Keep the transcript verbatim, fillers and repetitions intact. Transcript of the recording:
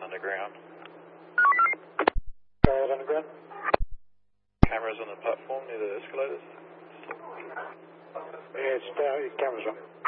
underground. Carrier underground. Cameras on the platform near the escalators. Yeah, it's uh, cameras on.